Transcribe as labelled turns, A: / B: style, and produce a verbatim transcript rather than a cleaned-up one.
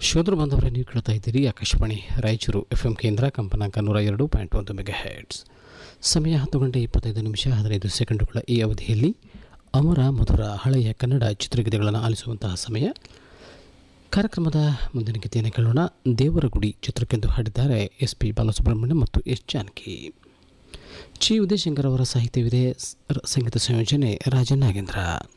A: ಶ್ರೋತೃ ಬಾಂಧವರೇ, ನೀವು ಕೇಳ್ತಾ ಇದ್ದೀರಿ ಆಕಾಶವಾಣಿ ರಾಯಚೂರು ಎಫ್ ಎಂ ಕೇಂದ್ರ ಕಂಪನಾಂಕ ನೂರ ಎರಡು ಪಾಯಿಂಟ್ ಒಂದು ಮೆಗಾ ಹೆಡ್ಸ್. ಸಮಯ ಹತ್ತು ಗಂಟೆ ಇಪ್ಪತ್ತೈದು ನಿಮಿಷ ಹದಿನೈದು ಸೆಕೆಂಡುಗಳ ಈ ಅವಧಿಯಲ್ಲಿ ಅಮರ ಮಧುರ ಹಳೆಯ ಕನ್ನಡ ಚಿತ್ರಗೀತೆಗಳನ್ನು ಆಲಿಸುವಂತಹ ಸಮಯ. ಕಾರ್ಯಕ್ರಮದ ಮುಂದಿನ ಗೀತೆಯನ್ನು ಕೇಳೋಣ. ದೇವರಗುಡಿ ಚಿತ್ರಕ್ಕೆಂದು ಹಾಡಿದ್ದಾರೆ ಎಸ್ ಪಿ ಬಾಲಸುಬ್ರಹ್ಮಣ್ಯ ಮತ್ತು ಎಸ್ ಜಾನಕಿ. ಚಿ ಉದಯಶಂಕರ್ ಅವರ ಸಾಹಿತ್ಯವಿದೆ, ಸಂಗೀತ ಸಂಯೋಜನೆ ರಾಜನ್ ನಾಗೇಂದ್ರ.